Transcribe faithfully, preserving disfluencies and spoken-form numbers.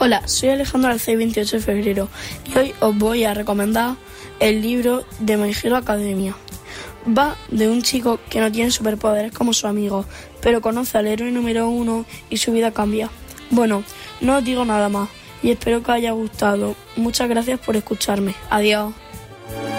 Hola, soy Alejandro Alcey, veintiocho de febrero, y hoy os voy a recomendar el libro de My Hero Academia. Va de un chico que no tiene superpoderes como su amigo, pero conoce al héroe número uno y su vida cambia. Bueno, no os digo nada más y espero que os haya gustado. Muchas gracias por escucharme. Adiós.